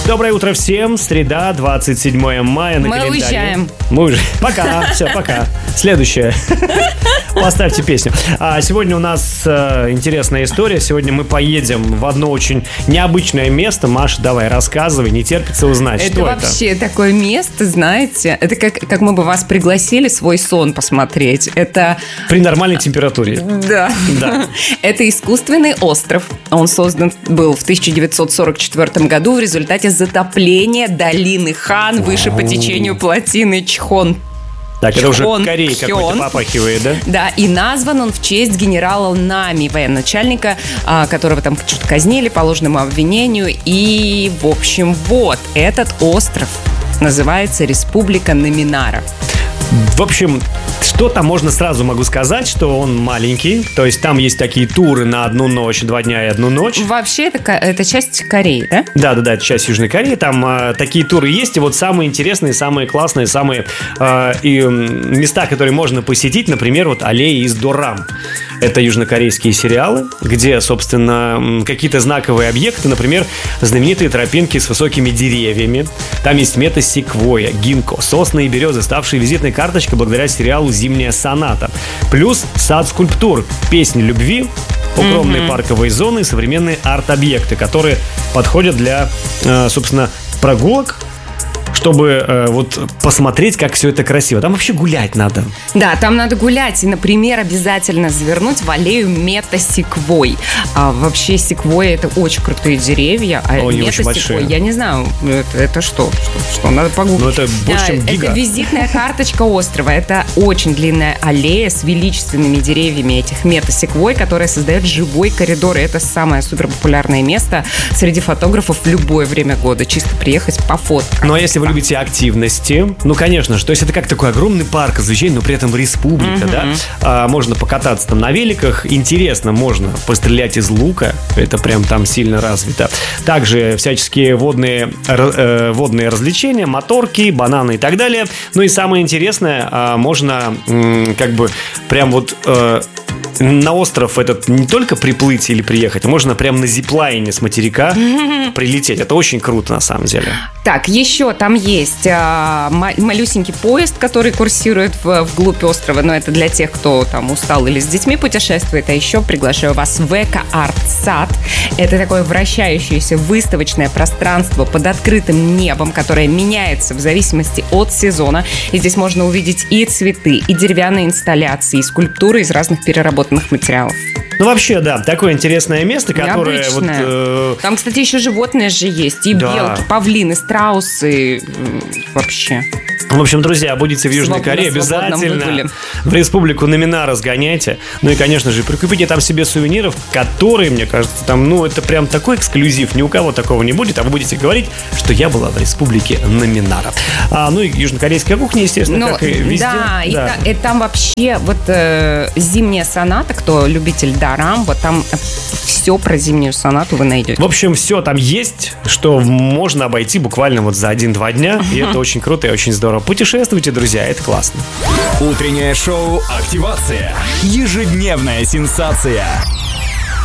Доброе утро всем. Среда, 27 мая на календаре. Мы уезжаем. Мы уже. Пока. Все, пока. Следующее. Поставьте песню. Сегодня у нас интересная история. Сегодня мы поедем в одно очень необычное место. Маша, давай, рассказывай. Не терпится узнать, это что это. Это вообще такое место, знаете. Это как мы бы вас пригласили свой сон посмотреть. Это... При нормальной температуре. Да. Это искусственный остров. Он создан был в 1944 году в результате затопления долины Хан выше по течению плотины Чхон. Так, это уже Кореей какой-то попахивает, да? Да, и назван он в честь генерала Нами, военачальника, которого там что-то казнили по ложному обвинению. И, в общем, вот, этот остров называется Республика Номинара. В общем, что там можно сразу могу сказать, что он маленький. То есть там есть такие туры на одну ночь, 2 дня и 1 ночь. Вообще это часть Кореи, да? Да, это часть Южной Кореи. Там такие туры есть. И вот самые интересные, самые классные, самые места, которые можно посетить, например, вот аллеи из Дорам. Это южнокорейские сериалы, где, собственно, какие-то знаковые объекты, например, знаменитые тропинки с высокими деревьями. Там есть метасеквойя, гинко, сосны и березы, ставшие визитной карточкой благодаря сериалу «Зимняя соната». Плюс сад скульптур, песни любви, укромные парковые зоны и современные арт-объекты, которые подходят для, собственно, прогулок, чтобы вот посмотреть, как все это красиво. Там вообще гулять надо. Да, там надо гулять. И, например, обязательно завернуть в аллею метасеквой. Вообще секвойя — это очень крутые деревья. А метасеквой, я не знаю, это что? Что надо погуглить. Ну, это больше, чем гига. Это визитная карточка острова. Это очень длинная аллея с величественными деревьями этих метасеквой, которая создает живой коридор. И это самое суперпопулярное место среди фотографов в любое время года. Чисто приехать пофоткать. Ну, а если вы любите активности, ну, конечно же, то есть это как такой огромный парк развлечений, но при этом республика, да, можно покататься там на великах, интересно, можно пострелять из лука, это прям там сильно развито. Также всяческие водные развлечения, моторки, бананы и так далее. Ну и самое интересное, можно как бы прям вот... на остров этот не только приплыть или приехать, а можно прям на зиплайне с материка прилететь. Это очень круто, на самом деле. Так, еще там есть малюсенький поезд, который курсирует вглубь острова. Но это для тех, кто там устал или с детьми путешествует. А еще приглашаю вас в Эко-арт-сад. Это такое вращающееся выставочное пространство под открытым небом, которое меняется в зависимости от сезона. И здесь можно увидеть и цветы, и деревянные инсталляции, и скульптуры из разных переработанных материалов. Ну, вообще, да, такое интересное место, которое... Вот, там, кстати, еще животные же есть. И белки, павлины, страусы. Вообще. В общем, друзья, будете в Южной Корее, обязательно в Республику Номинара сгоняйте. Ну и, конечно же, прикупите там себе сувениров, которые, мне кажется, там, ну, это прям такой эксклюзив. Ни у кого такого не будет, а вы будете говорить, что я была в Республике Номинара. Ну и южнокорейская кухня, естественно, как и везде. Да, и там вообще вот зимняя соната, кто любитель Дорам, вот там все про зимнюю сонату вы найдете. В общем, все там есть, что можно обойти буквально вот за 1-2 дня, и это очень круто и очень здорово. Путешествуйте, друзья, это классно. Утреннее шоу «Активация». Ежедневная сенсация.